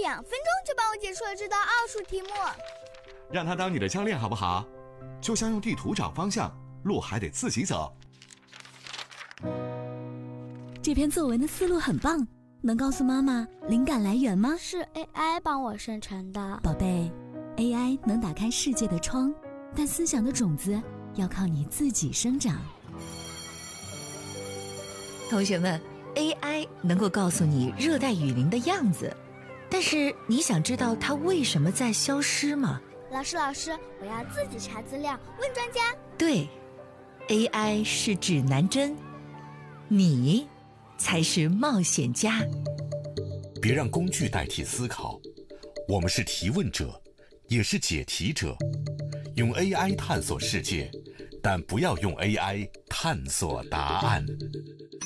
2分钟就帮我解出了这道奥数题目。 让他当你的教练好不好？就像用地图找方向，路还得自己走。 这篇作文的思路很棒，能告诉妈妈灵感来源吗？ 是 AI 帮我生成的。 宝贝， AI 能打开世界的窗，但思想的种子要靠你自己生长。 同学们， AI 能够告诉你热带雨林的样子，但是你想知道它为什么在消失吗？ 老师，我要自己查资料，问专家。 对， AI 是指南针，你才是冒险家。 别让工具代替思考，我们是提问者，也是解题者。用 AI 探索世界，但不要用 AI 探索答案。